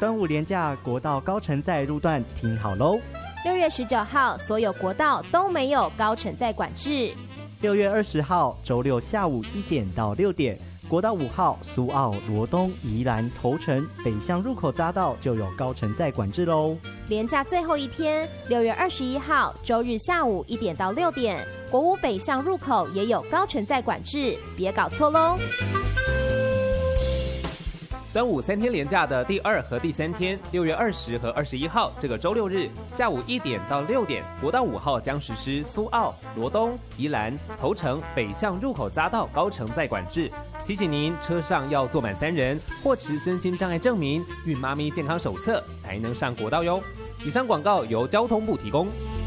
端午连假国道高承载路段停好喽。 6月19号，所有国道都没有高承载管制。 6月20号，周六下午1点到6点，国道5号苏澳、罗东、宜兰、头城北向入口匝道就有高承载管制喽。 连假最后一天，6月21号，周日下午1点到6点，国五北向入口也有高承载管制，别搞错喽。 端午3天连假的第2和第3天，6月20和21号这个周六日下午1点到6点，国道5号将实施苏澳、罗东、宜兰、头城北向入口匝道高承载管制。提醒您，车上要坐满3人，或持身心障碍证明、孕妈咪健康手册，才能上国道哟。以上广告由交通部提供。